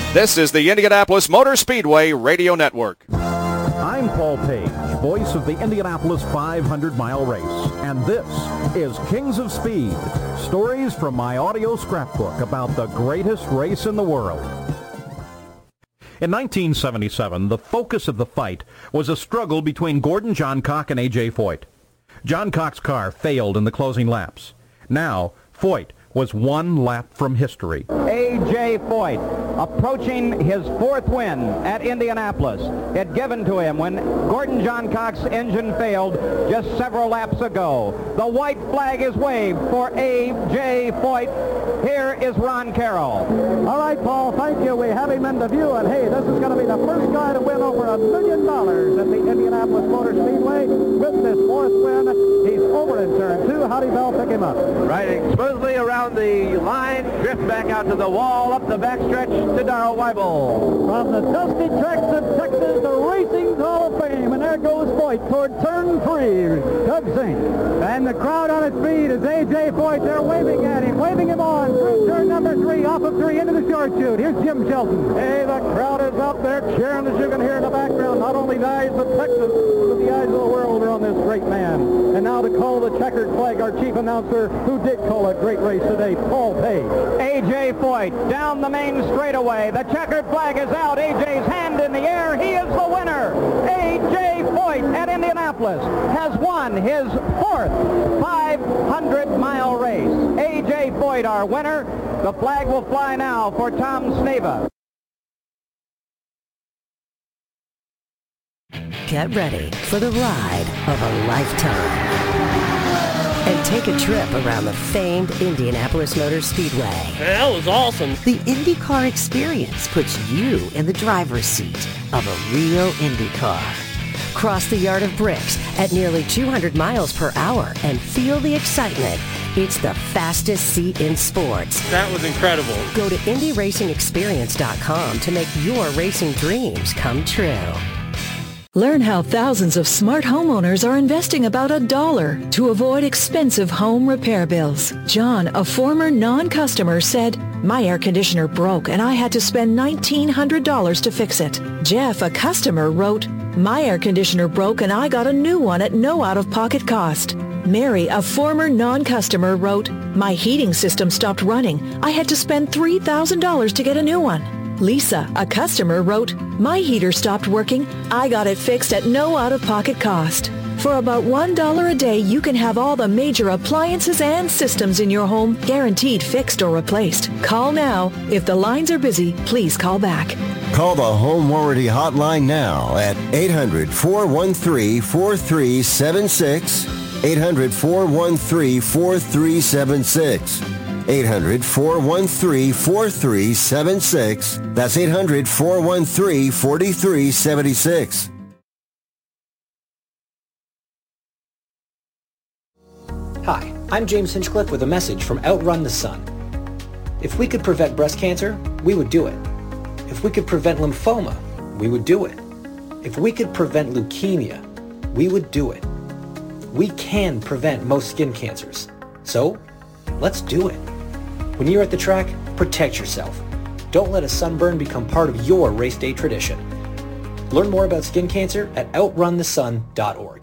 This is the Indianapolis Motor Speedway Radio Network. I'm Paul Page, voice of the Indianapolis 500-mile race, and this is Kings of Speed, stories from my audio scrapbook about the greatest race in the world. In 1977, the focus of the fight was a struggle between Gordon Johncock and A.J. Foyt. Johncock's car failed in the closing laps. Now, Foyt was one lap from history. A.J. Foyt approaching his fourth win at Indianapolis. It given to him when Gordon Johncock's engine failed just several laps ago. The white flag is waved for A.J. Foyt. Here is Ron Carroll. All right, Paul, thank you. We have him in the view, and hey, this is going to be the first guy to win over $1 million at the Indianapolis Motor Speedway. With this fourth win, he's over in turn two. How did Bell pick him up? Riding smoothly around the line, drift back out to the wall, up the backstretch to Darrell Weibel. From the dusty tracks of Texas, the Racing Hall of Fame, and there goes Foyt toward turn three. Cub Sink. And the crowd on its feet is A.J. Foyt. They're waving at him, waving him on through turn number three, off of three, into the short chute. Here's Jim Shelton. Hey, the crowd is up there cheering, as you can hear in the background. Not only the eyes of Texas, but the eyes of the world are on this great man. And now to call the checkered flag, our chief announcer, who did call a great race today, Paul Page. A.J. Foyt down the main straightaway. The checkered flag is out. A.J.'s hand in the air. He is the winner. A.J. Foyt at Indianapolis has won his fourth 500-mile race. A.J. Foyt, our winner. The flag will fly now for Tom Sneva. Get ready for the ride of a lifetime. And take a trip around the famed Indianapolis Motor Speedway. That was awesome. The IndyCar experience puts you in the driver's seat of a real Indy car. Cross the yard of bricks at nearly 200 miles per hour and feel the excitement. It's the fastest seat in sports. That was incredible. Go to IndyRacingExperience.com to make your racing dreams come true. Learn how thousands of smart homeowners are investing about $1 to avoid expensive home repair bills. John, a former non-customer, said, "My air conditioner broke and I had to spend $1,900 to fix it." Jeff, a customer, wrote, "My air conditioner broke and I got a new one at no out-of-pocket cost." Mary, a former non-customer, wrote, "My heating system stopped running. I had to spend $3,000 to get a new one." Lisa, a customer, wrote, "My heater stopped working. I got it fixed at no out-of-pocket cost." For about $1 a day, you can have all the major appliances and systems in your home guaranteed fixed or replaced. Call now. If the lines are busy, please call back. Call the Home Warranty Hotline now at 800-413-4376, 800-413-4376. 800-413-4376. That's 800-413-4376. Hi, I'm James Hinchcliffe with a message from Outrun the Sun. If we could prevent breast cancer, we would do it. If we could prevent lymphoma, we would do it. If we could prevent leukemia, we would do it. We can prevent most skin cancers. So, let's do it. When you're at the track, protect yourself. Don't let a sunburn become part of your race day tradition. Learn more about skin cancer at outrunthesun.org.